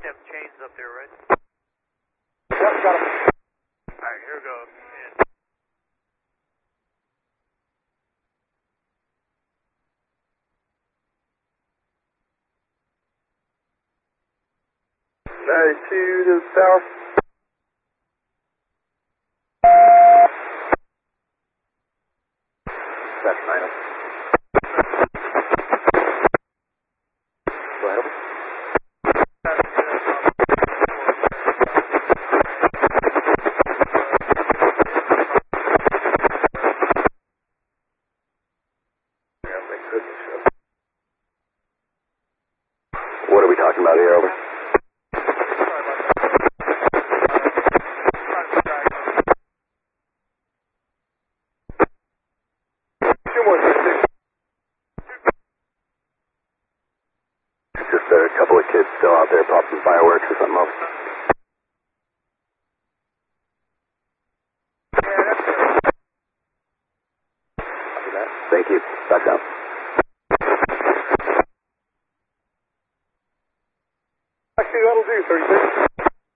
Have chains up there, right? Yep, got him. Alright, here we go. And 92 to the south. That's 9. Go ahead. What are we talking about here, over? Just a couple of kids still out there popping fireworks or something else. Thank you. Back down. Actually, that'll do, 36.